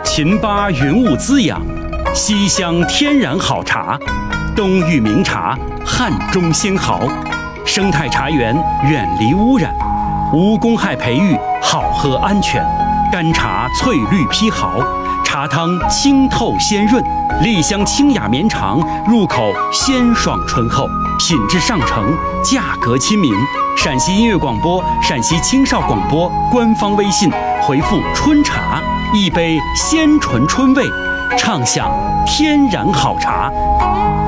秦巴云雾滋养，西乡天然好茶，东域名茶，汉中鲜毫。生态茶园远离污染，无公害培育，好喝安全。干茶翠绿披毫，茶汤清透鲜润，丽香清雅绵长，入口鲜爽醇厚，品质上乘，价格亲民。陕西音乐广播、陕西青少广播官方微信回复“春茶”，一杯鲜醇春味，畅享天然好茶。